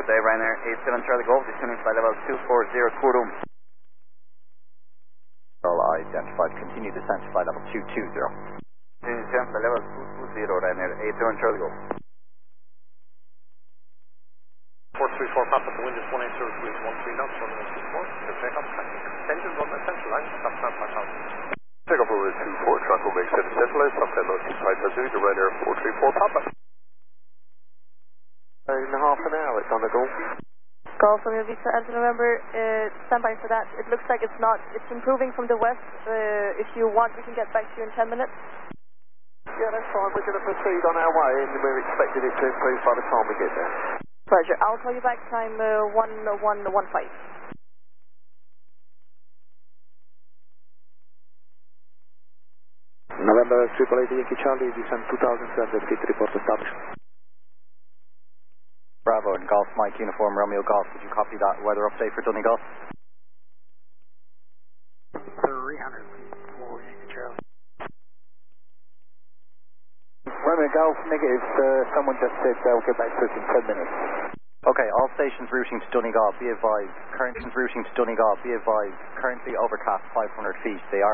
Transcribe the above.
Good day, Ryanair 87 Charlie Golf, descending flight level 240, Kurum. Identified, continue descent to flight level 220. Descent flight level 220, Ryanair 87 Charlie Golf. 434 Papa, the wind is 180 degrees, 13 knots, 1164, clear takeoff, engines on the central line, stop time, 5,000. Takeoff over 24, Tranquil make 7 centralized, stop time, notice 5 Pacific, to Ryanair 434 Papa. In half an hour, it's on the Golf. Golf from Visa Alpha November, stand by for that. It looks like it's improving from the west. If you want, we can get back to you in 10 minutes. Yeah, that's fine. We're going to proceed on our way, and we're expecting it to improve by the time we get there. Pleasure. I'll call you back time 1115. November 888 Yankee Charlie, descent 2,700 feet, report established. Bravo and Golf Mike Uniform Romeo Golf, did you copy that weather update for Donegal? 300 feet, 4 Yankee Charlie. Romeo Golf, negative, someone just said they'll get back to us in 10 minutes. Okay, all stations routing to Donegal, be advised. Currently overcast 500 feet. They are